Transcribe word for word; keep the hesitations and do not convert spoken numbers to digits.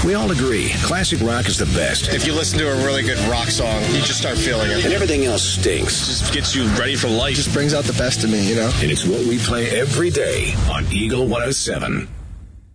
We all agree, classic rock is the best. If you listen to a really good rock song, you just start feeling it. And everything else stinks. Just gets you ready for life. Just brings out the best in me, you know? And it's what we play every day on Eagle one oh seven.